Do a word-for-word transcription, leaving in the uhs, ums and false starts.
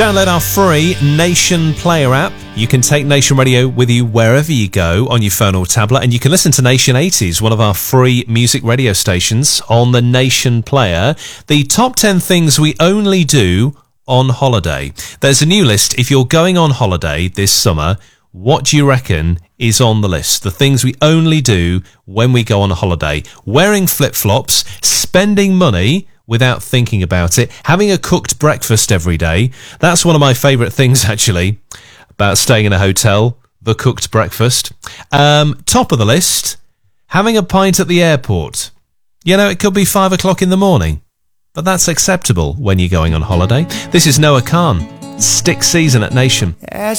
Download our free Nation Player app. You can take Nation Radio with you wherever you go on your phone or tablet, and you can listen to Nation eighties, one of our free music radio stations, on the Nation Player. The top ten things we only do on holiday. There's a new list. If you're going on holiday this summer, what do you reckon is on the list? The things we only do when we go on a holiday. Wearing flip-flops, spending money without thinking about it, having a cooked breakfast every day. That's one of my favourite things, actually, about staying in a hotel, the cooked breakfast. Um, top of the list, having a pint at the airport. You know, it could be five o'clock in the morning, but that's acceptable when you're going on holiday. This is Noah Khan, Stick Season at Nation. As